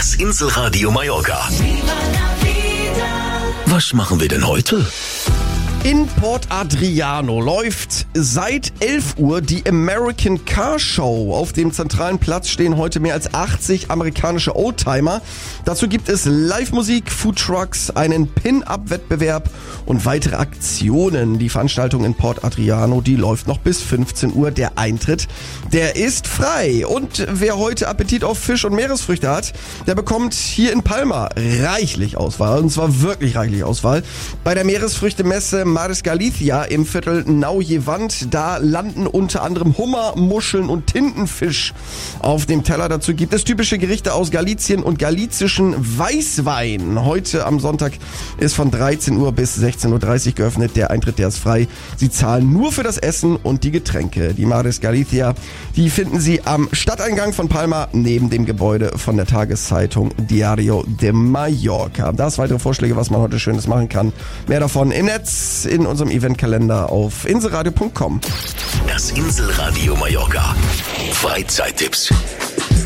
Das Inselradio Mallorca. Was machen wir denn heute? In Port Adriano läuft seit 11 Uhr die American Car Show. Auf dem zentralen Platz stehen heute mehr als 80 amerikanische Oldtimer. Dazu gibt es Live-Musik, Foodtrucks, einen Pin-Up-Wettbewerb und weitere Aktionen. Die Veranstaltung in Port Adriano, die läuft noch bis 15 Uhr. Der Eintritt, der ist frei. Und wer heute Appetit auf Fisch und Meeresfrüchte hat, der bekommt hier in Palma reichlich Auswahl. Und zwar wirklich reichlich Auswahl. Bei der Meeresfrüchtemesse Mares Galicia im Viertel Nau-Jewand, da landen unter anderem Hummer, Muscheln und Tintenfisch auf dem Teller. Dazu gibt es typische Gerichte aus Galicien und galizischen Weißwein. Heute am Sonntag ist von 13 Uhr bis 16.30 Uhr geöffnet. Der Eintritt, der ist frei. Sie zahlen nur für das Essen und die Getränke. Die Mares Galicia, die finden Sie am Stadteingang von Palma neben dem Gebäude von der Tageszeitung Diario de Mallorca. Das weitere Vorschläge, was man heute Schönes machen kann. Mehr davon im Netz, in unserem Eventkalender auf inselradio.com. Das Inselradio Mallorca. Freizeittipps.